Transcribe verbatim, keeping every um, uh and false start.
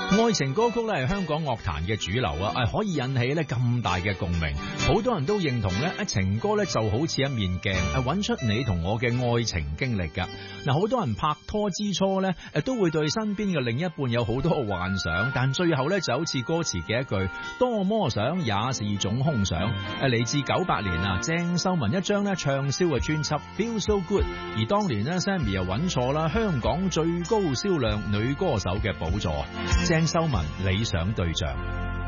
愛情歌曲咧係香港樂壇嘅主流啊，係可以引起咧咁大嘅共鳴，好多人都認同咧，情歌咧就好似一面鏡，係揾出你同我嘅愛情經歷噶。嗱，好多人拍拖之初咧，誒都會對身邊嘅另一半有好多幻想，但最後咧就好似歌詞嘅一句，多麼想也是種空想。誒，嚟自九八年啊，鄭秀文一張咧暢銷嘅專輯 Feel So Good， 而當年咧 Sammy 又揾錯啦香港最高銷量女歌手嘅寶座。鄭秀文理想對象。